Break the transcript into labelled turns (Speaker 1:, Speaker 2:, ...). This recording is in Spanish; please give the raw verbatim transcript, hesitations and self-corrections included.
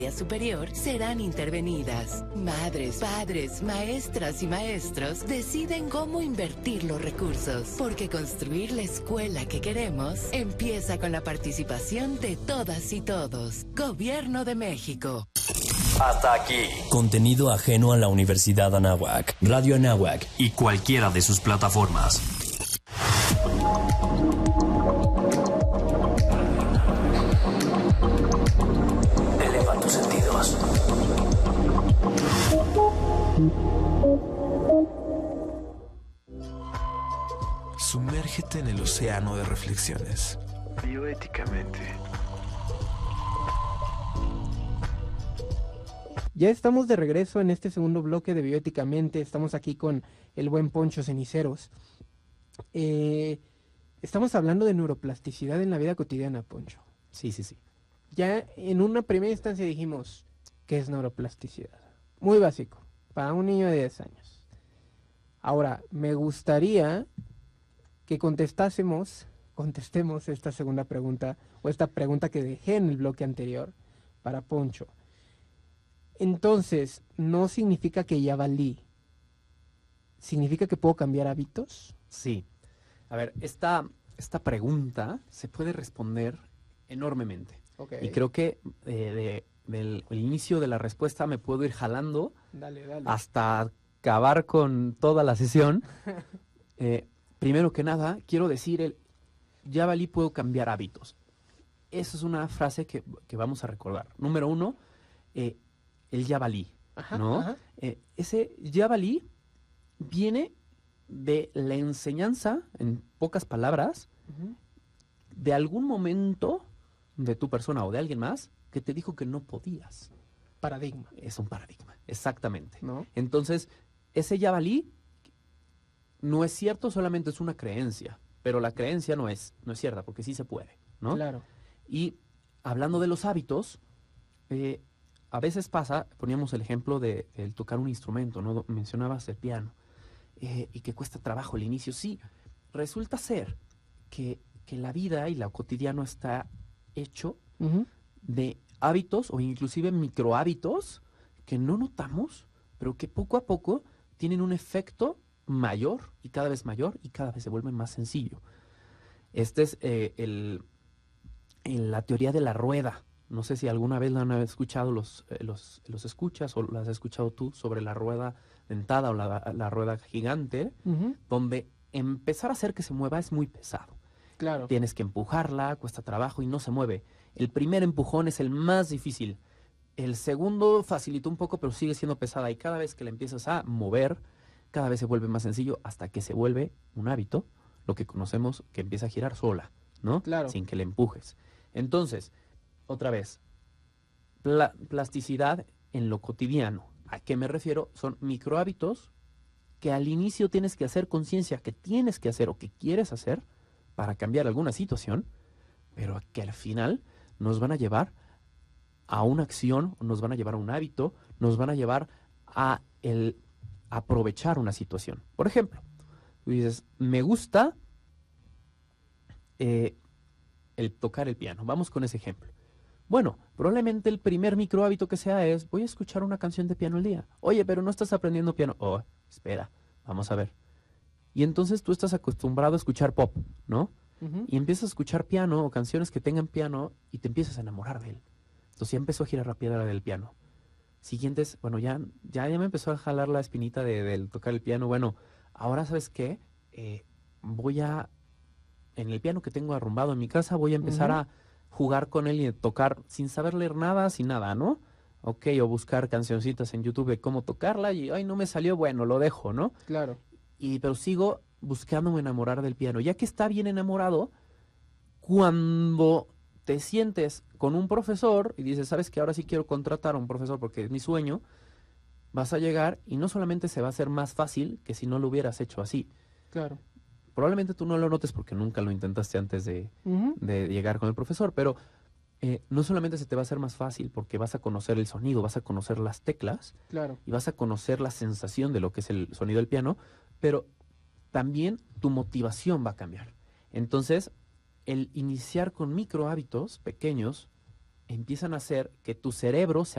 Speaker 1: superior serán intervenidas. Madres, padres, maestras y maestros deciden cómo invertir los recursos, porque construir la escuela que queremos empieza con la participación de todas y todos. Gobierno de México.
Speaker 2: Hasta aquí. Contenido ajeno a la Universidad Anáhuac, Radio Anáhuac y cualquiera de sus plataformas. Eleva tus sentidos.
Speaker 3: Sumérgete en el océano de reflexiones. Bioéticamente.
Speaker 4: Ya estamos de regreso en este segundo bloque de Bioéticamente. Estamos aquí con el buen Poncho Ceniceros. Eh, estamos hablando de neuroplasticidad en la vida cotidiana, Poncho.
Speaker 5: Sí, sí, sí.
Speaker 4: Ya en una primera instancia dijimos, ¿qué es neuroplasticidad? Muy básico, para un niño de diez años. Ahora, me gustaría que contestásemos, contestemos esta segunda pregunta, o esta pregunta que dejé en el bloque anterior para Poncho. Entonces, ¿no significa que ya valí? ¿Significa que puedo cambiar hábitos?
Speaker 5: Sí. A ver, esta, esta pregunta se puede responder enormemente.
Speaker 4: Okay.
Speaker 5: Y creo que eh, de, del el inicio de la respuesta me puedo ir jalando
Speaker 4: dale, dale.
Speaker 5: hasta acabar con toda la sesión. eh, primero que nada, quiero decir, el ya valí, puedo cambiar hábitos. Esa es una frase que, que vamos a recordar. Número uno, eh, el ya valí,
Speaker 4: ajá,
Speaker 5: ¿no?
Speaker 4: Ajá.
Speaker 5: Eh, ese ya valí viene de la enseñanza, en pocas palabras, uh-huh. de algún momento de tu persona o de alguien más que te dijo que no podías.
Speaker 4: Paradigma.
Speaker 5: Es un paradigma, exactamente.
Speaker 4: ¿No?
Speaker 5: Entonces, ese ya valí no es cierto, solamente es una creencia, pero la creencia no es, no es cierta, porque sí se puede, ¿no?
Speaker 4: Claro.
Speaker 5: Y hablando de los hábitos, eh, a veces pasa, poníamos el ejemplo de, de tocar un instrumento, ¿no? Mencionabas el piano, eh, y que cuesta trabajo el inicio. Sí, resulta ser que, que la vida y lo cotidiano está hecho uh-huh. de hábitos o inclusive microhábitos que no notamos, pero que poco a poco tienen un efecto mayor y cada vez mayor y cada vez se vuelve más sencillo. Este es eh, el, el, la teoría de la rueda. No sé si alguna vez la han escuchado los, eh, los, los escuchas o las has escuchado tú sobre la rueda dentada o la, la rueda gigante, uh-huh. donde empezar a hacer que se mueva es muy pesado.
Speaker 4: Claro.
Speaker 5: Tienes que empujarla, cuesta trabajo y no se mueve. El primer empujón es el más difícil. El segundo facilita un poco, pero sigue siendo pesada. Y cada vez que la empiezas a mover, cada vez se vuelve más sencillo hasta que se vuelve un hábito, lo que conocemos que empieza a girar sola, ¿no?
Speaker 4: Claro.
Speaker 5: Sin que le empujes. Entonces, otra vez, pla- plasticidad en lo cotidiano. ¿A qué me refiero? Son microhábitos que al inicio tienes que hacer conciencia que tienes que hacer o que quieres hacer para cambiar alguna situación, pero que al final nos van a llevar a una acción, nos van a llevar a un hábito, nos van a llevar a el aprovechar una situación. Por ejemplo, tú dices, me gusta eh, el tocar el piano. Vamos con ese ejemplo. Bueno, probablemente el primer micro hábito que sea es, voy a escuchar una canción de piano al día. Oye, pero no estás aprendiendo piano. Oh, espera, vamos a ver. Y entonces tú estás acostumbrado a escuchar pop, ¿no? Uh-huh. Y empiezas a escuchar piano o canciones que tengan piano y te empiezas a enamorar de él. Entonces ya empezó a girar la piedra del piano. Siguientes, bueno, ya, ya, ya me empezó a jalar la espinita de, de tocar el piano. Bueno, ahora, ¿sabes qué? Eh, voy a, en el piano que tengo arrumbado en mi casa, voy a empezar uh-huh. a jugar con él y a tocar sin saber leer nada, sin nada, ¿no? Ok, o buscar cancioncitas en YouTube de cómo tocarla y, ay, no me salió, bueno, lo dejo, ¿no?
Speaker 4: Claro.
Speaker 5: Y, pero sigo buscándome enamorar del piano. Ya que está bien enamorado, cuando te sientes con un profesor y dices, ¿sabes qué? Ahora sí quiero contratar a un profesor porque es mi sueño, vas a llegar y no solamente se va a hacer más fácil que si no lo hubieras hecho así.
Speaker 4: Claro.
Speaker 5: Probablemente tú no lo notes porque nunca lo intentaste antes de, uh-huh. de llegar con el profesor, pero eh, no solamente se te va a hacer más fácil porque vas a conocer el sonido, vas a conocer las teclas,
Speaker 4: claro.
Speaker 5: y vas a conocer la sensación de lo que es el sonido del piano, pero también tu motivación va a cambiar. Entonces, el iniciar con micro hábitos pequeños empiezan a hacer que tu cerebro se